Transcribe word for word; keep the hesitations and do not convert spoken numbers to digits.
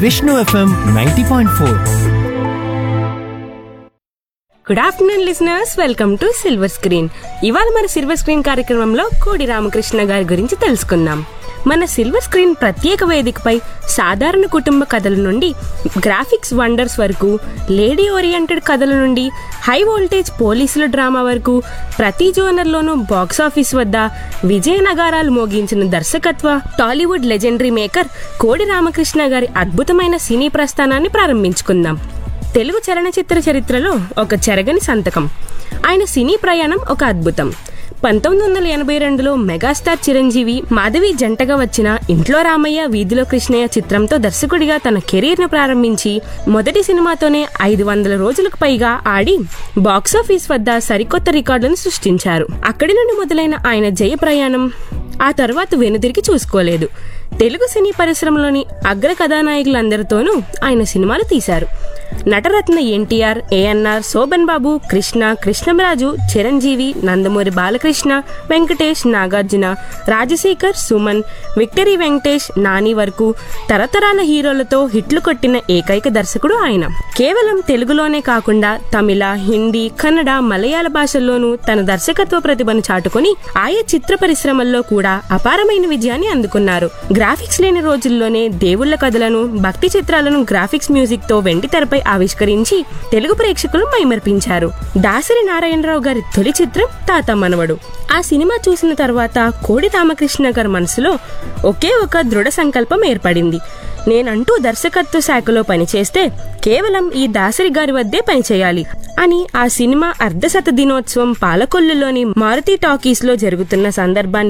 Vishnu FM ninety point four. Good afternoon listeners, welcome to silver screen. ఇవాళ మన silver screen కార్యక్రమంలో కోడి రామకృష్ణ గారి గురించి తెలుసుకుందాం. మన సిల్వర్ స్క్రీన్ ప్రత్యేక వేదికపై సాధారణ కుటుంబ కథల నుండి గ్రాఫిక్స్ వండర్స్ వరకు, లేడీ ఓరియంటెడ్ కథల నుండి హై వోల్టేజ్ పోలీసుల డ్రామా వరకు ప్రతి జోనర్లోనూ బాక్సాఫీస్ వద్ద విజయనగారాలు మోగించిన దర్శకత్వ టాలీవుడ్ లెజెండరీ మేకర్ కోడి రామకృష్ణ గారి అద్భుతమైన సినీ ప్రస్థానాన్ని ప్రారంభించుకుందాం. తెలుగు చలనచిత్ర చరిత్రలో ఒక చెరగని సంతకం. ఆయన సినీ ప్రయాణం ఒక అద్భుతం. పంతొమ్మిది వందల ఎనభై రెండులో మెగాస్టార్ చిరంజీవి, మాధవి జంటగా వచ్చిన ఇంట్లో రామయ్య వీధిలో కృష్ణయ్య చిత్రంతో దర్శకుడిగా తన కెరీర్ను ప్రారంభించి మొదటి సినిమాతోనే ఐదు వందల రోజులకు పైగా ఆడి బాక్సాఫీస్ వద్ద సరికొత్త రికార్డులను సృష్టించారు. అక్కడి నుండి మొదలైన ఆయన జయ ప్రయాణం ఆ తర్వాత వెనుదిరిగి చూసుకోలేదు. తెలుగు సినీ పరిశ్రమలోని అగ్ర కథానాయకులందరితోనూ ఆయన సినిమాలు తీశారు. నటరత్న ఎన్టీఆర్, ఏఎన్ఆర్, శోభన్ బాబు, కృష్ణ, కృష్ణంరాజు, చిరంజీవి, నందమూరి బాలకృష్ణ, వెంకటేష్, నాగార్జున, రాజశేఖర్, సుమన్, విక్టరీ వెంకటేష్, నాని వరకు తరతరాల హీరోలతో హిట్లు కొట్టిన ఏకైక దర్శకుడు ఆయన. కేవలం తెలుగులోనే కాకుండా తమిళ, హిందీ, కన్నడ, మలయాళ భాషల్లోనూ తన దర్శకత్వ ప్రతిభను చాటుకుని ఆయా చిత్ర పరిశ్రమల్లో కూడా అపారమైన విజయాన్ని అందుకున్నారు. గ్రాఫిక్స్ లేని రోజుల్లోనే దేవుళ్ల కథలను, భక్తి చిత్రాలను గ్రాఫిక్స్ మ్యూజిక్ తో వెండి తెరపై ఆవిష్కరించి తెలుగు ప్రేక్షకులు మైమర్పించారు. దాసరి నారాయణరావు గారి తొలి చిత్రం తాత మనవడు. ఆ సినిమా చూసిన తర్వాత కోడి రామకృష్ణ గారి మనసులో ఒకే ఒక దృఢ సంకల్పం ఏర్పడింది. నేనంటూ దర్శకత్వ శాఖలో పనిచేస్తే కేవలం ఈ దాసరి గారి వద్దే పనిచేయాలి అని. ఆ సినిమా అర్ధశత దినోత్సవం పాలకొల్లులోని మారుతి టాకీస్ లో జరుగుతున్న సందర్భాన్ని